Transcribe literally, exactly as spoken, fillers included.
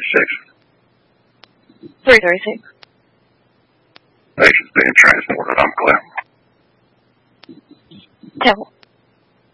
thirty-six. three thirty-six. Patient's being transported. I'm clear. Temple.